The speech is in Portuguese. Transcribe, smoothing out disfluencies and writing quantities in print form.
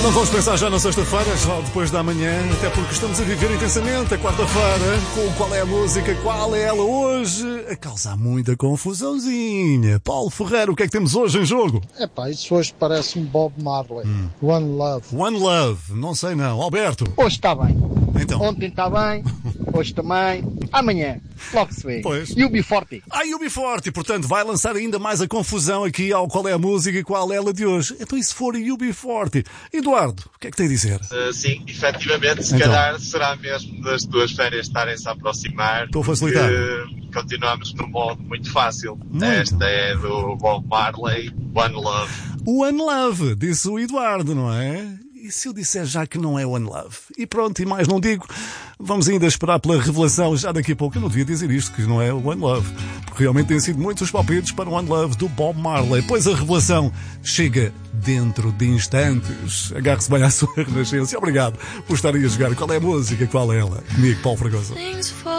Não vamos pensar já na sexta-feira, só depois da manhã, até porque estamos a viver intensamente a quarta-feira, com qual é a música, qual é ela hoje, a causar muita confusãozinha. Paulo Ferreira, o que é que temos hoje em jogo? Epá, isso hoje parece um Bob Marley. One Love. One Love, não sei não. Alberto? Hoje está bem. Então. Ontem está bem, hoje também. Amanhã, logo se vê. Pois. UB40. UB40, portanto, vai lançar ainda mais a confusão aqui ao qual é a música e qual é ela de hoje. Então e se for UB40? Eduardo, o que é que tem a dizer? Sim, efetivamente, se calhar será mesmo das duas férias estarem-se a aproximar. Estou a facilitar. Continuamos num modo muito fácil. Esta é do Bob Marley, One Love. One Love, disse o Eduardo, não é? E se eu disser já que não é One Love? E pronto, e mais não digo. Vamos ainda esperar pela revelação já daqui a pouco. Eu não devia dizer isto, que não é One Love. Porque realmente têm sido muitos os palpites para One Love do Bob Marley. Pois a revelação chega dentro de instantes. Agarre-se bem à sua renascença. Obrigado por estarem a jogar. Qual é a música? Qual é ela? Comigo, Paulo Fragoso.